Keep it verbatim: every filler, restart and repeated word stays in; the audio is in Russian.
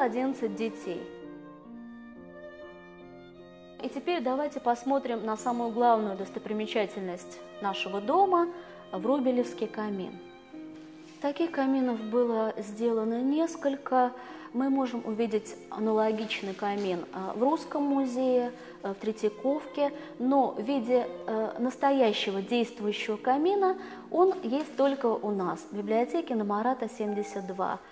одиннадцать детей. И теперь давайте посмотрим на самую главную достопримечательность нашего дома – Врубелевский камин. Таких каминов было сделано несколько. Мы можем увидеть аналогичный камин в Русском музее, в Третьяковке, но в виде настоящего действующего камина он есть только у нас, в библиотеке на Марата семьдесят два.